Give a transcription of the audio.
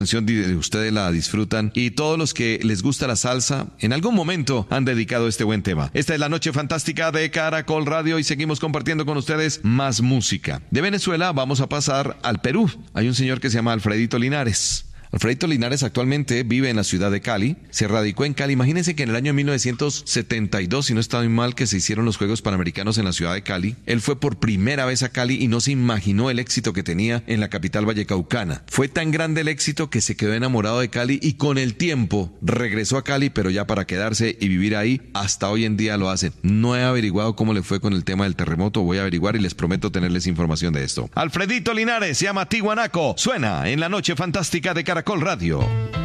Ustedes la disfrutan y todos los que les gusta la salsa en algún momento han dedicado este buen tema. Esta es la noche fantástica de Caracol Radio y seguimos compartiendo con ustedes más música. De Venezuela vamos a pasar al Perú. Hay un señor que se llama Alfredito Linares. Alfredito Linares actualmente vive en la ciudad de Cali, se radicó en Cali. Imagínense que en el año 1972, si no está muy mal, que se hicieron los Juegos Panamericanos en la ciudad de Cali. Él fue por primera vez a Cali y no se imaginó el éxito que tenía en la capital vallecaucana. Fue tan grande el éxito que se quedó enamorado de Cali y con el tiempo regresó a Cali, pero ya para quedarse y vivir ahí. Hasta hoy en día lo hace. No he averiguado cómo le fue con el tema del terremoto, voy a averiguar y les prometo tenerles información de esto. Alfredito Linares se llama Tiwanaco, suena en la noche fantástica de Caracol Radio.